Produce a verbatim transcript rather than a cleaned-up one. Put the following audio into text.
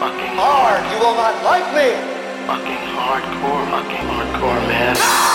Fucking hard. You will not like me. Fucking hardcore, fucking hardcore, man.